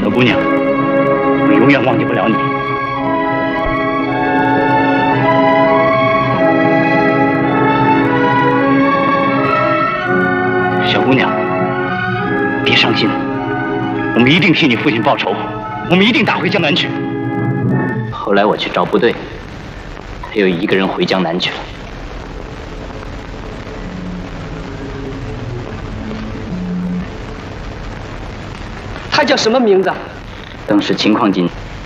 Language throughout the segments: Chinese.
小姑娘，我永远忘记不了你。小姑娘，别伤心，我们一定替你父亲报仇，我们一定打回江南去。 后来我去找部队，他又一个人回江南去了。 他叫什么名字？ 当时情况紧。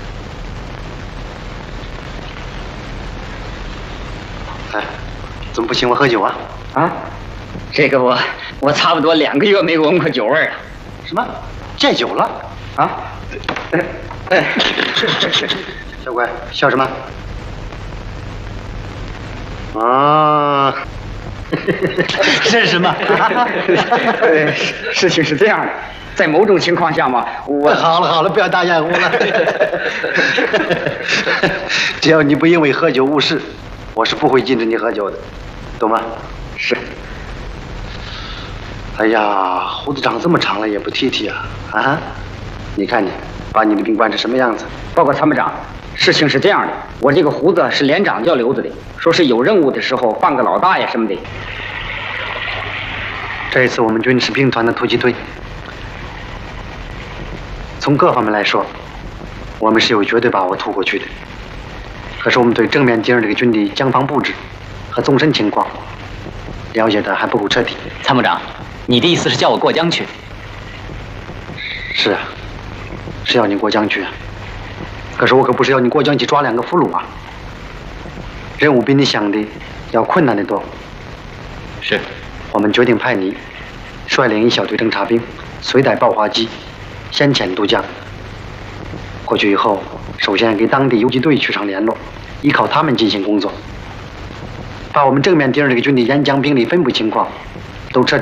哎，怎么不请我喝酒啊？ 啊，这个我差不多2个月没闻过酒味了。 什么？戒酒了？ 啊？ 是，小乖，笑什么？啊， 是什么？事情是这样的，在某种情况下嘛，我好了，不要打掩护了。只要你不因为喝酒误事，我是不会禁止你喝酒的，懂吗？ 是。 哎呀，胡子长这么长了也不剃剃啊！啊，你看你把你的兵惯成什么样子？ 报告参谋长，事情是这样的，我这个胡子是连长叫留着的，说是有任务的时候扮个老大爷什么的。 这一次我们军是兵团的突击队，从各方面来说，我们是有绝对把握突过去的。可是我们对正面敌人这个军的江防布置和纵深情况了解的还不够彻底。 参谋长，你的意思是叫我过江去？ 是啊，是要你过江去啊。可是我可不是要你过江去抓2个俘虏啊。任务比你想的要困难得多。 是， 我们决定派你率领一小队侦察兵，随带爆化机，先遣渡江。过去以后，首先给当地游击队取上联络，依靠他们进行工作，把我们正面敌人这个军的沿江兵力分布情况都彻底